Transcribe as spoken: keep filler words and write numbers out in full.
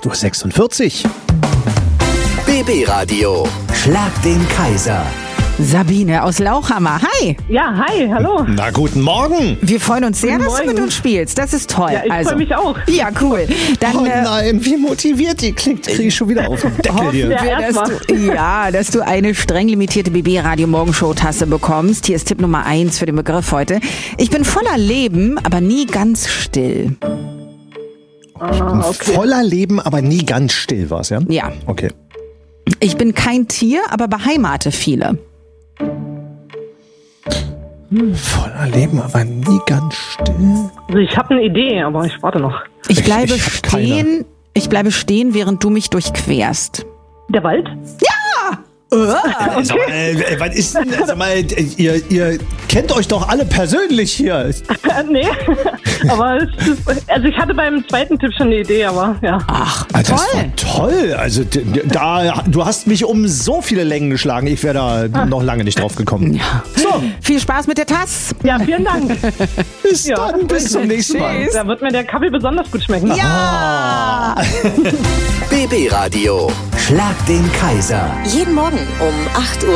acht Uhr sechsundvierzig. B B Radio. Schlag den Kaiser. Sabine aus Lauchhammer. Hi. Ja, hi, hallo. Na, guten Morgen. Wir freuen uns sehr, Guten dass du Morgen. mit uns spielst. Das ist toll. Ja, ich also. freue mich auch. Ja, cool. Dann Oh äh, nein, wie motiviert die klingt. Kriege ich schon wieder auf den Deckel hoffen hier. wir, Ja, dass erst du, ja, dass du eine streng limitierte B B-Radio-Morgenshow-Tasse bekommst. Hier ist Tipp Nummer eins für den Begriff heute. Ich bin voller Leben, aber nie ganz still. Ah, okay. Voller Leben, aber nie ganz still war's, ja? Ja. Okay. Ich bin kein Tier, aber beheimate viele. Voller Leben, aber nie ganz still. Also ich habe eine Idee, aber ich warte noch. Ich Ich- bleibe ich hab keine. stehen. Ich bleibe stehen, während du mich durchquerst. Der Wald? Also, äh, was ist denn, also mal, ihr, ihr kennt euch doch alle persönlich hier. Äh, nee, aber es ist, also ich hatte beim zweiten Tipp schon eine Idee, aber ja. Ach, Also, das toll. war toll. Also d- d- da, du hast mich um so viele Längen geschlagen. Ich wäre da noch lange nicht drauf gekommen. Ja. So, Viel Spaß mit der Tasse. Ja, vielen Dank. bis Ja. dann, bis zum nächsten Mal. Tschüss. Da wird mir der Kaffee besonders gut schmecken. Ja! B B Radio. Schlag den Kaiser. Jeden Morgen um acht Uhr.